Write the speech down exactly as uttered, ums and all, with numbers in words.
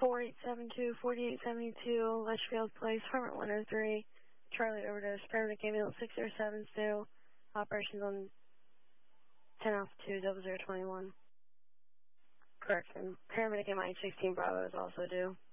four eight seven two, forty-eight seventy-two, Litchfield Place, Apartment one oh three, Charlie overdose, paramedic ambulance six zero seven two, operations on ten off two, double zero twenty-one. Correction, paramedic M I H sixteen Bravo is also due.